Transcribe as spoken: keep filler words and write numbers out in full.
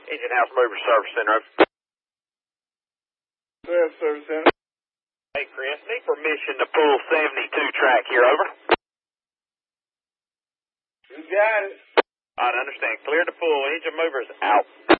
Engine House Mover Service Center. Yes, Service Center. Hey, Chris, need permission to pull seventy-two track here, over. You got it. I understand. Clear to pull. Engine Mover's out.